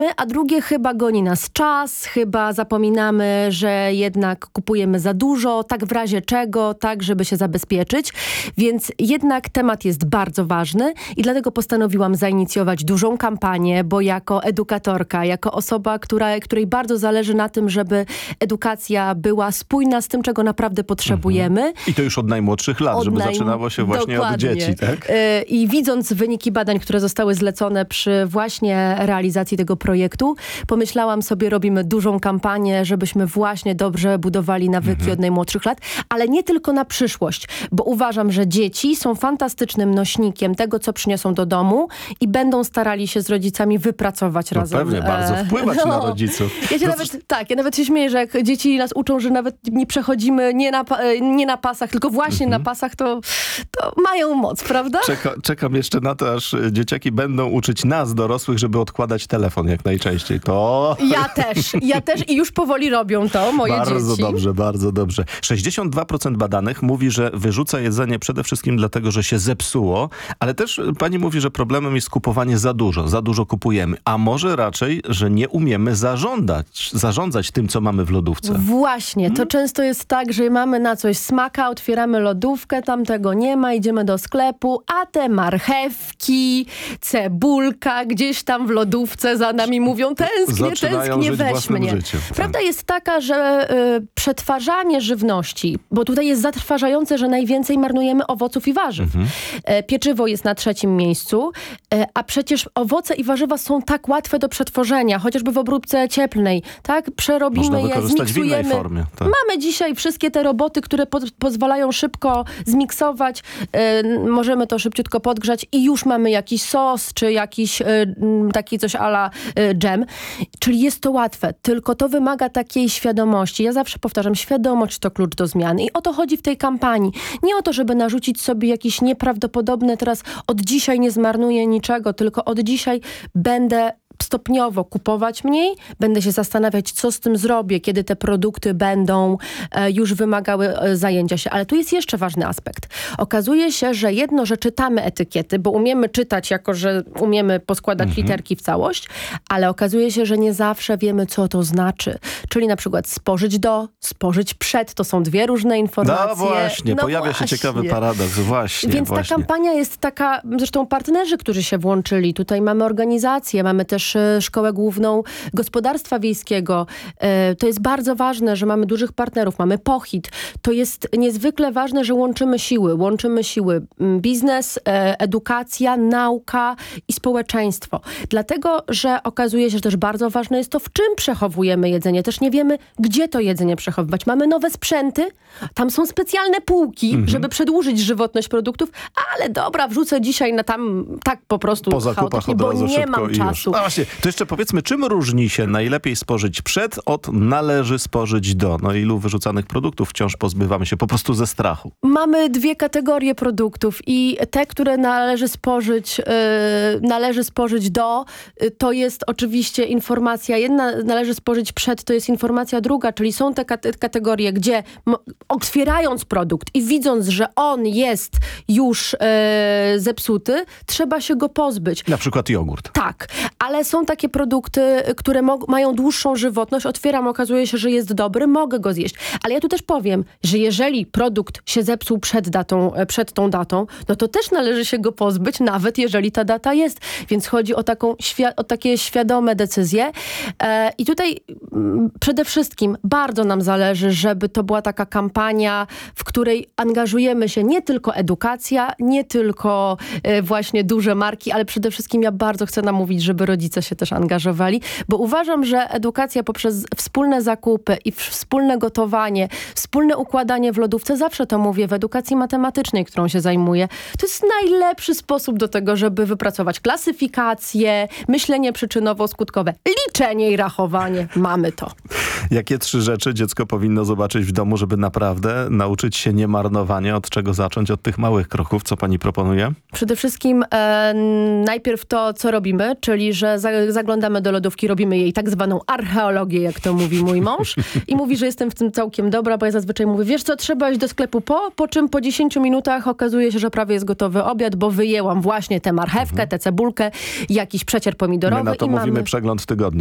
a drugie chyba goni nas czas, chyba zapominamy, że jednak kupujemy za dużo, tak w razie czego, tak żeby się zabezpieczyć. Więc jednak temat jest bardzo ważny i dlatego postanowiłam zainicjować dużą kampanię, bo jako edukatorka, jako osoba, której bardzo zależy na tym, żeby edukacja była spójna z tym, czego naprawdę potrzebujemy. I to już od najmłodszych lat, żeby zaczynało się właśnie Dokładnie. od dzieci, tak? I widząc wyniki badań, które zostały zlecone przy właśnie realizacji tego projektu, pomyślałam sobie, robimy dużą kampanię, żebyśmy właśnie dobrze budowali nawyki od najmłodszych lat, ale nie tylko na przyszłość, bo uważam, że dzieci są fantastycznym nośnikiem tego, co przyniosą do domu i będą starali się z rodzicami wypracować razem. Pewnie, bardzo wpływać na rodziców. Ja nawet się śmieję, że jak dzieci nas uczą, że nawet nie przechodzimy nie na pasach, tylko właśnie na pasach, to mają moc, prawda? Czekam jeszcze na to, aż dzieciaki będą uczyć nas, dorosłych, żeby odkładać telefon jak najczęściej. To... Ja też i już powoli robią to moje dzieci. Bardzo dobrze, bardzo dobrze. 62% badanych mówi, że wyrzuca jedzenie przede wszystkim dlatego, że się zepsuło, ale też pani mówi, że problemem jest kupowanie za dużo kupujemy, a może raczej, że nie umiemy zarządzać tym, co mamy w lodówce. Właśnie, to często jest tak, że mamy na coś smaka, otwieramy lodówkę, tam tego nie ma, idziemy do sklepu, a te marchewki, cebulka gdzieś tam w lodówce za nami mówią, tęsknię, weź mnie. Życiu. Prawda jest taka, że przetwarzanie żywności, bo tutaj jest zatrważające, że najwięcej marnujemy owoców i warzyw. Pieczywo jest na 3. miejscu, a przecież owoce i warzywa są tak łatwe do przetworzenia, chociażby w obróbce cieplnej, tak? Przerobimy je, zmiksujemy. W innej formie, tak. Mamy dzisiaj wszystkie te roboty, które pozwalają szybko zmiksować, możemy to szybciutko podgrzać i już mamy jakiś sos, czy jakiś taki coś a la dżem. Czyli jest to łatwe, tylko to wymaga takiej świadomości. Ja zawsze powtarzam, świadomość to klucz do zmiany i o to chodzi w tej kampanii. Nie o to, żeby narzucić sobie jakieś nieprawdopodobne, teraz od dzisiaj nie zmarnuję niczego, tylko od dzisiaj będę stopniowo kupować mniej, będę się zastanawiać, co z tym zrobię, kiedy te produkty będą już wymagały zajęcia się. Ale tu jest jeszcze ważny aspekt. Okazuje się, że jedno, że czytamy etykiety, bo umiemy czytać, jako że umiemy poskładać literki w całość, ale okazuje się, że nie zawsze wiemy, co to znaczy. Czyli na przykład spożyć do, spożyć przed. To są dwie różne informacje. No właśnie, pojawia się ciekawy paradoks. Więc ta kampania jest taka, zresztą partnerzy, którzy się włączyli. Tutaj mamy organizację, mamy też Szkołę Główną Gospodarstwa Wiejskiego. To jest bardzo ważne, że mamy dużych partnerów, mamy POHiT. To jest niezwykle ważne, że łączymy siły. Biznes, edukacja, nauka i społeczeństwo. Dlatego, że okazuje się, że też bardzo ważne jest to, w czym przechowujemy jedzenie. Też nie wiemy, gdzie to jedzenie przechowywać. Mamy nowe sprzęty, tam są specjalne półki, żeby przedłużyć żywotność produktów, ale dobra, wrzucę dzisiaj na tam tak po prostu po zakupach od bo razu nie mam czasu. No właśnie, to jeszcze powiedzmy, czym różni się najlepiej spożyć przed od należy spożyć do? No ilu wyrzucanych produktów wciąż pozbywamy się po prostu ze strachu? Mamy dwie kategorie produktów i te, które należy spożyć do, to jest oczywiście informacja jedna, należy spożyć przed, to jest informacja druga, czyli są te kategorie, gdzie otwierając produkt i widząc, że on jest już zepsuty, trzeba się go pozbyć. Na przykład jogurt. Tak, ale są takie produkty, które mają dłuższą żywotność, otwieram, okazuje się, że jest dobry, mogę go zjeść. Ale ja tu też powiem, że jeżeli produkt się zepsuł przed tą datą, no to też należy się go pozbyć, nawet jeżeli ta data jest. Więc chodzi o takie świadome decyzje. I tutaj przede wszystkim bardzo nam zależy, żeby to była taka kampania, w której angażujemy się nie tylko edukacja, nie tylko właśnie duże marki, ale przede wszystkim ja bardzo chcę namówić, żeby rodzice się też angażowali, bo uważam, że edukacja poprzez wspólne zakupy i wspólne gotowanie, wspólne układanie w lodówce, zawsze to mówię, w edukacji matematycznej, którą się zajmuję, to jest najlepszy sposób do tego, żeby wypracować klasyfikację, myślenie przyczynowo-skutkowe, liczenie i rachowanie. Mamy to. Jakie 3 rzeczy dziecko powinno zobaczyć w domu, żeby naprawdę nauczyć się niemarnowania? Od czego zacząć? Od tych małych kroków. Co pani proponuje? Przede wszystkim najpierw to, co robimy, czyli że zaglądamy do lodówki, robimy jej tak zwaną archeologię, jak to mówi mój mąż. I mówi, że jestem w tym całkiem dobra, bo ja zazwyczaj mówię, wiesz co, trzeba iść do sklepu po czym po 10 minutach okazuje się, że prawie jest gotowy obiad, bo wyjęłam właśnie tę marchewkę, tę cebulkę, jakiś przecier pomidorowy. My na to mówimy przegląd tygodnia.